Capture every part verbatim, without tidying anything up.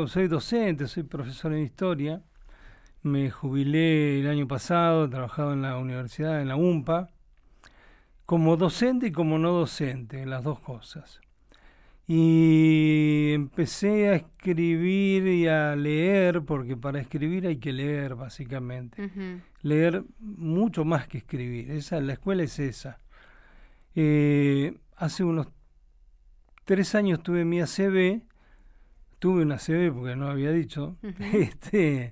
soy docente, soy profesor en historia. Me jubilé el año pasado, he trabajado en la universidad, en la UMPA, como docente y como no docente, las dos cosas. Y empecé a escribir y a leer, porque para escribir hay que leer, básicamente. Uh-huh. Leer mucho más que escribir. Esa, la escuela es esa. Eh, hace unos tres años tuve mi A C V, tuve una A C V porque no había dicho, uh-huh. este,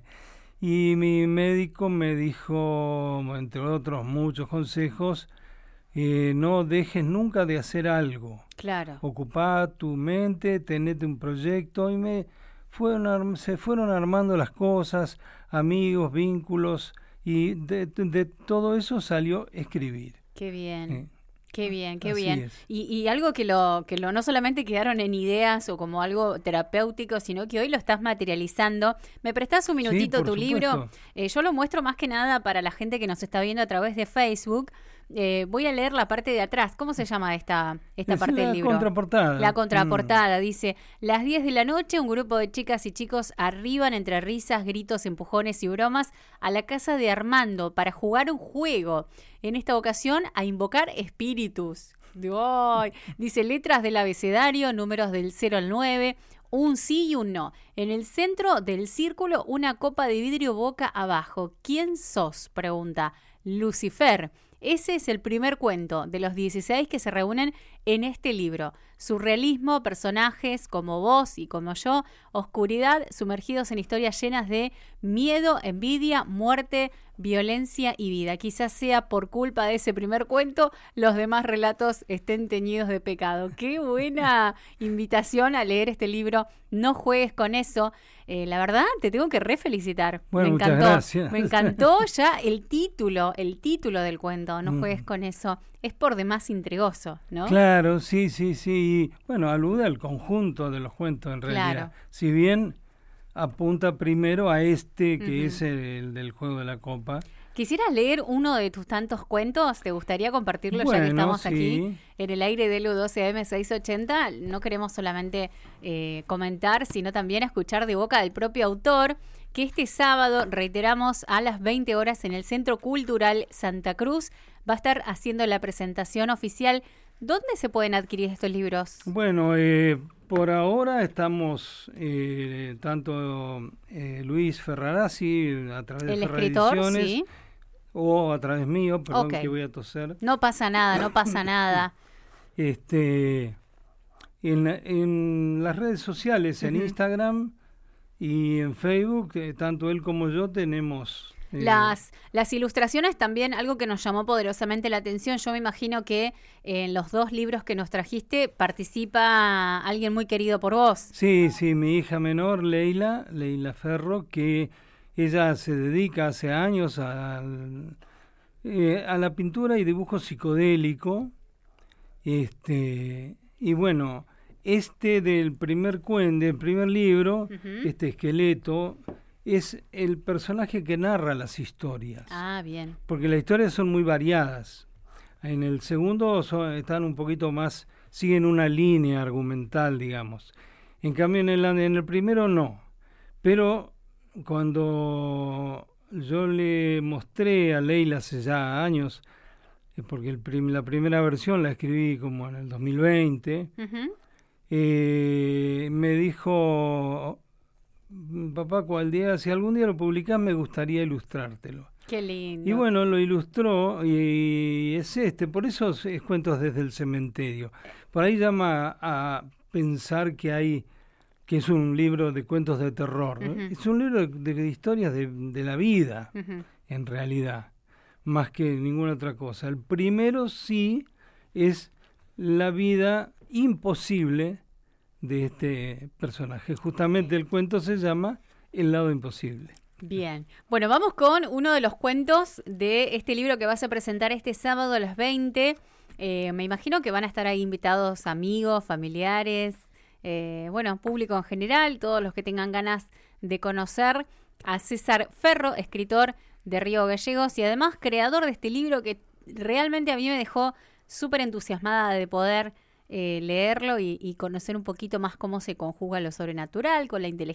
y mi médico me dijo, entre otros muchos consejos, Eh, no dejes nunca de hacer algo. Claro. Ocupá tu mente, tenete un proyecto, y me fueron arm- se fueron armando las cosas, amigos, vínculos, y de, de, de todo eso salió escribir. Qué bien. Eh, Qué bien, qué así bien. es. Y, y algo que lo que lo no solamente quedaron en ideas o como algo terapéutico, sino que hoy lo estás materializando. ¿Me prestás un minutito Sí, por tu supuesto. libro? Eh, yo lo muestro más que nada para la gente que nos está viendo a través de Facebook. Eh, voy a leer la parte de atrás. ¿Cómo se llama esta, esta Es parte la del libro? contraportada. La contraportada. Mm. Dice, las diez de la noche, un grupo de chicas y chicos arriban entre risas, gritos, empujones y bromas a la casa de Armando para jugar un juego. En esta ocasión, a invocar espíritus. ¡Ay! Dice, letras del abecedario, números del cero al nueve, un sí y un no. En el centro del círculo, una copa de vidrio boca abajo. ¿Quién sos?, pregunta Lucifer. Ese es el primer cuento de los dieciséis que se reúnen en este libro. Surrealismo, personajes como vos y como yo, oscuridad, sumergidos en historias llenas de miedo, envidia, muerte, violencia y vida. Quizás sea por culpa de ese primer cuento, los demás relatos estén teñidos de pecado. ¡Qué buena invitación a leer este libro! No juegues con eso. Eh, la verdad, te tengo que refelicitar. Bueno, me encantó. muchas gracias. Me encantó ya el título, el título del cuento. No Mm. juegues con eso. Es por demás intrigoso, ¿no? Claro, sí, sí, sí. Bueno, alude al conjunto de los cuentos en realidad. Claro. Si bien apunta primero a este que Uh-huh. es el, el del juego de la copa. ¿Quisieras leer uno de tus tantos cuentos? ¿Te gustaría compartirlo Bueno, ya que estamos sí. aquí en el aire de L U doce M seiscientos ochenta? No queremos solamente eh, comentar, sino también escuchar de boca del propio autor que este sábado, reiteramos, a las veinte horas en el Centro Cultural Santa Cruz, va a estar haciendo la presentación oficial. ¿Dónde se pueden adquirir estos libros? Bueno, eh, por ahora estamos, eh, tanto eh, Luis Ferrarazzi, a través de El Ferra escritor, Ediciones, sí. o a través mío, perdón, Ok. que voy a toser. No pasa nada, no pasa nada. Este, en, la- en las redes sociales, en Ujú. Instagram y en Facebook, eh, tanto él como yo tenemos... eh, Las, las ilustraciones también, algo que nos llamó poderosamente la atención. Yo me imagino que en los dos libros que nos trajiste participa alguien muy querido por vos. Sí, sí, mi hija menor, Leila, Leila Ferro, que ella se dedica hace años al, eh, a la pintura y dibujo psicodélico. Este, y bueno, este del primer cuento, del primer libro, Ujú. este esqueleto, es el personaje que narra las historias. Ah, bien. Porque las historias son muy variadas. En el segundo son, están un poquito más, siguen una línea argumental, digamos. En cambio, en el, en el primero no. Pero cuando yo le mostré a Leila hace ya años, eh, porque el prim- la primera versión la escribí como en el dos mil veinte, Ujú. eh, me dijo, papá, cual día, si algún día lo publicás, me gustaría ilustrártelo. Qué lindo. Y bueno, lo ilustró y es este, por eso es, es Cuentos desde el Cementerio. Por ahí llama a pensar que hay, que es un libro de cuentos de terror, ¿no? Ujú. Es un libro de, de historias de, de la vida, Ujú. en realidad, más que ninguna otra cosa. El primero sí es la vida imposible de este personaje. Justamente el cuento se llama El lado imposible. Bien. Bueno, vamos con uno de los cuentos de este libro que vas a presentar este sábado a las veinte. Eh, me imagino que van a estar ahí invitados amigos, familiares, eh, bueno, público en general, todos los que tengan ganas de conocer a César Ferro, escritor de Río Gallegos y además creador de este libro que realmente a mí me dejó súper entusiasmada de poder eh, leerlo y, y conocer un poquito más cómo se conjuga lo sobrenatural con la inteligencia